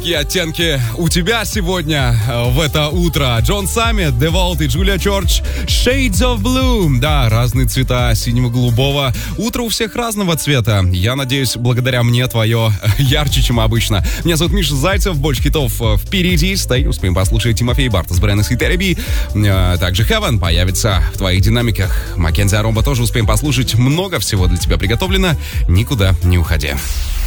какие оттенки у тебя сегодня в это утро. Джон Саммит, The Vault и Джулия Чорч, Shades of Blue. Да, разные цвета синего-голубого. Утро у всех разного цвета. Я надеюсь, благодаря мне твое ярче, чем обычно. Меня зовут Миша Зайцев, больше хитов впереди. Успеем послушать Тимофей Бартас, Брэннес и Терриби. Также Heaven появится в твоих динамиках. Маккензи Аромба тоже успеем послушать. Много всего для тебя приготовлено. Никуда не уходи.